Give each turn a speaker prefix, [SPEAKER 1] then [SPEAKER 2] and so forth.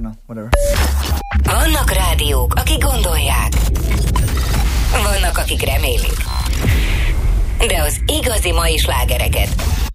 [SPEAKER 1] know, whatever.
[SPEAKER 2] Vannak rádiók, akik gondolják. Vannak, akik remélik. De az igazi mai slágereket